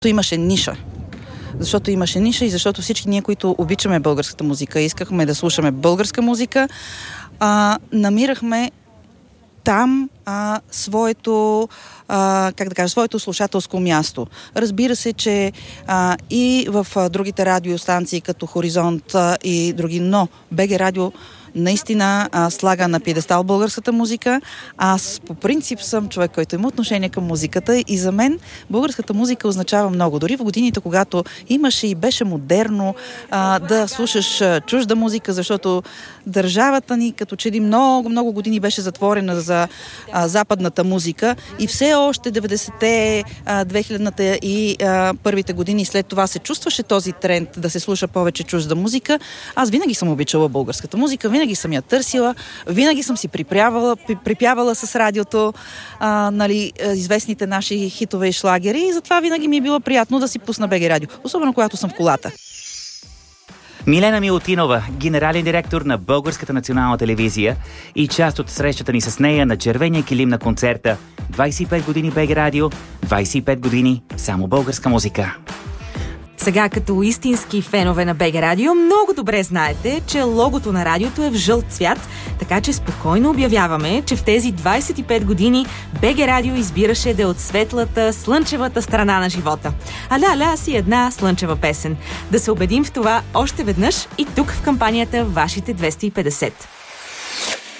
Имаше ниша. Защото имаше ниша и защото всички ние, които обичаме българската музика, искахме да слушаме българска музика, намирахме там своето своето слушателско място. Разбира се, че и в другите радиостанции, като Хоризонт и други, но БГ Радио наистина слага на пиедестал българската музика. Аз по принцип съм човек, който има отношение към музиката и за мен българската музика означава много. Дори в годините, когато имаше и беше модерно да слушаш чужда музика, защото държавата ни като че ли много години беше затворена за западната музика и все още 90-те, 2000-та и първите години след това се чувстваше този тренд да се слуша повече чужда музика. Аз винаги съм обичала българската музика, винаги съм я търсила, винаги съм си припявала с радиото известните наши хитове и шлагери и затова винаги ми е било приятно да си пусна БГ Радио, особено когато съм в колата. Милена Милутинова, генерален директор на Българската национална телевизия и част от срещата ни с нея на червения килим на концерта 25 години БГ Радио, 25 години само българска музика. Сега, като истински фенове на БГ Радио, много добре знаете, че логото на радиото е в жълт цвят, така че спокойно обявяваме, че в тези 25 години БГ Радио избираше да е от светлата, слънчевата страна на живота. Аля си една слънчева песен. Да се убедим в това още веднъж и тук в кампанията Вашите 250.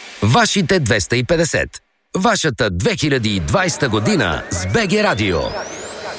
Вашите 250. Вашата 2020 година с БГ Радио.